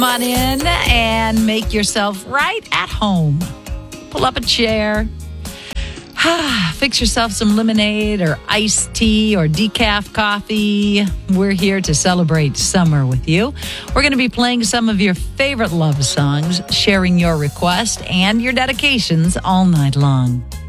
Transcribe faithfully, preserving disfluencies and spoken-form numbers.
Come on in and make yourself right at home. Pull up a chair. Fix yourself some lemonade or iced tea or decaf coffee. We're here to celebrate summer with you. We're going to be playing some of your favorite love songs, sharing your requests and your dedications all night long.